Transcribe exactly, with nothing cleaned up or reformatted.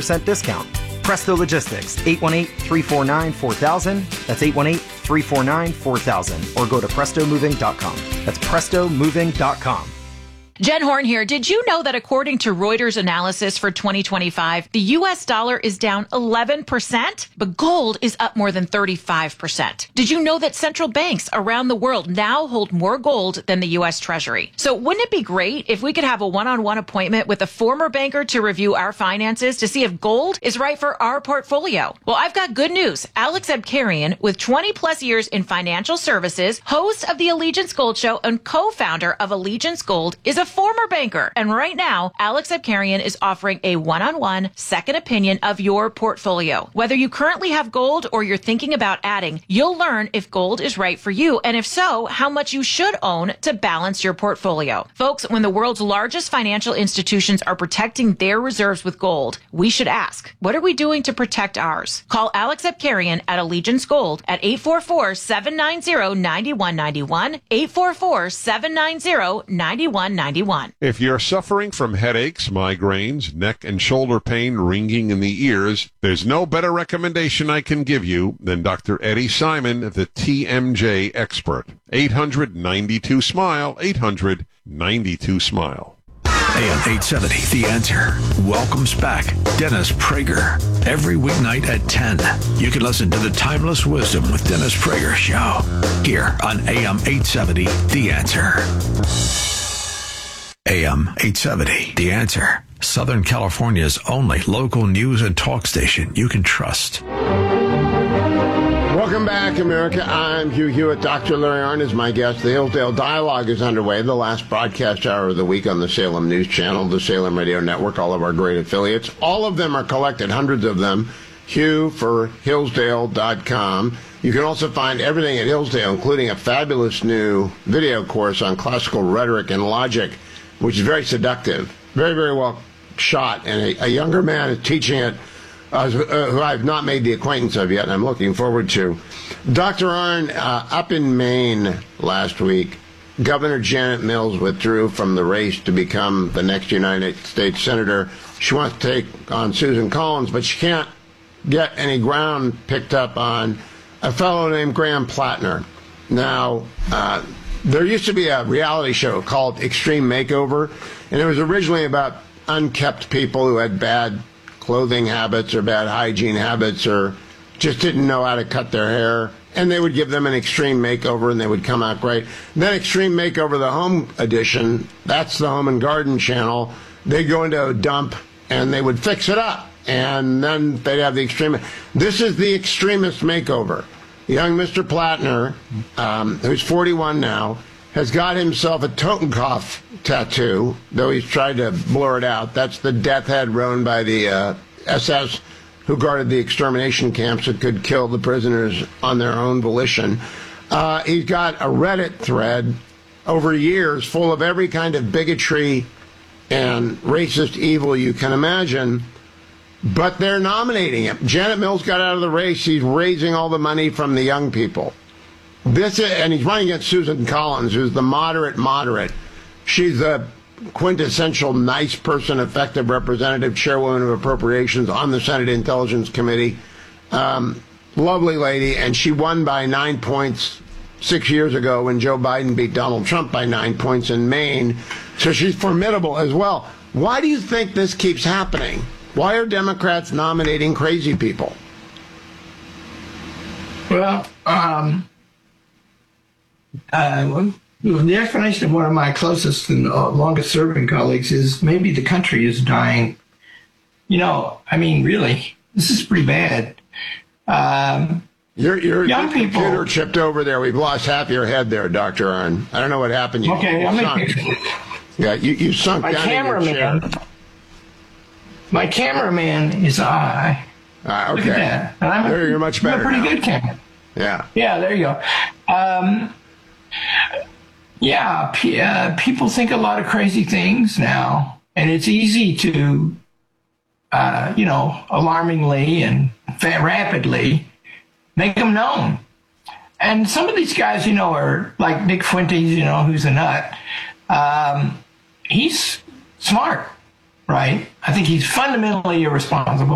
percent discount. Presto Logistics, eight one eight, three four nine, four thousand. That's eight one eight, three four nine, four thousand. Or go to presto moving dot com. That's presto moving dot com. Jen Horn here. Did you know that according to Reuters analysis for twenty twenty-five, the U S dollar is down eleven percent, but gold is up more than thirty-five percent? Did you know that central banks around the world now hold more gold than the U S Treasury? So wouldn't it be great if we could have a one-on-one appointment with a former banker to review our finances to see if gold is right for our portfolio? Well, I've got good news. Alex Abkarian, with twenty plus years in financial services, host of the Allegiance Gold Show and co-founder of Allegiance Gold, is a former banker. And right now, Alex Abkarian is offering a one-on-one second opinion of your portfolio. Whether you currently have gold or you're thinking about adding, you'll learn if gold is right for you, and if so, how much you should own to balance your portfolio. Folks, when the world's largest financial institutions are protecting their reserves with gold, we should ask, what are we doing to protect ours? Call Alex Abkarian at Allegiance Gold at eight four four, seven nine zero, nine one nine one, eight four four, seven nine zero, nine one nine one. If you're suffering from headaches, migraines, neck and shoulder pain, ringing in the ears, there's no better recommendation I can give you than Doctor Eddie Simon, the T M J expert. eight hundred, ninety-two, SMILE, eight hundred, ninety-two, SMILE. A M eight seventy, The Answer, welcomes back Dennis Prager. Every weeknight at ten, you can listen to the Timeless Wisdom with Dennis Prager show here on A M eight seventy, The Answer. A M eight seventy, The Answer, Southern California's only local news and talk station you can trust. Welcome back, America. I'm Hugh Hewitt. Doctor Larry Arnn is my guest. The Hillsdale Dialogue is underway, the last broadcast hour of the week on the Salem News Channel, the Salem Radio Network, all of our great affiliates. All of them are collected, hundreds of them. Hugh for Hillsdale dot com. You can also find everything at Hillsdale, including a fabulous new video course on classical rhetoric and logic, which is very seductive, very, very well shot, and a, a younger man is teaching it, uh, who I've not made the acquaintance of yet, and I'm looking forward to. Doctor Arnn, uh, up in Maine last week, Governor Janet Mills withdrew from the race to become the next United States Senator. She wants to take on Susan Collins, but she can't get any ground picked up on a fellow named Graham Plattner. Now, uh, there used to be a reality show called Extreme Makeover, and it was originally about unkept people who had bad clothing habits or bad hygiene habits or just didn't know how to cut their hair, and they would give them an extreme makeover and they would come out great. Then Extreme Makeover, the home edition, that's the Home and Garden channel, they'd go into a dump and they would fix it up, and then they'd have the extreme. This is the extremist makeover. Young Mister Plattner, um, who's forty-one now, has got himself a Totenkopf tattoo, though he's tried to blur it out. That's the death head run by the uh, S S who guarded the extermination camps that could kill the prisoners on their own volition. Uh, he's got a Reddit thread over years full of every kind of bigotry and racist evil you can imagine. But they're nominating him. Janet Mills got out of the race. He's raising all the money from the young people. This is, and he's running against Susan Collins, who's the moderate moderate. She's the quintessential nice person, effective representative, chairwoman of appropriations on the Senate Intelligence Committee. Um, lovely lady, and she won by nine points six years ago when Joe Biden beat Donald Trump by nine points in Maine. So she's formidable as well. Why do you think this keeps happening? Why are Democrats nominating crazy people? Well, um, uh, the explanation of one of my closest and uh, longest-serving colleagues is maybe the country is dying. You know, I mean, really, this is pretty bad. Um, your your, young your people, computer chipped over there. We've lost half your head there, Doctor Arnn. I don't know what happened. You, okay, you I'm sunk. Yeah, you, you sunk my down cameraman, in your chair. My cameraman is I. Uh, okay. Look at that. And I'm there, a, you're much better I'm a pretty now. good cameraman. Yeah. Yeah, there you go. Um, yeah, p- uh, people think a lot of crazy things now, and it's easy to, uh, you know, alarmingly and fa- rapidly make them known. And some of these guys, you know, are like Nick Fuentes, you know, who's a nut. Um, he's smart, right? I think he's fundamentally irresponsible.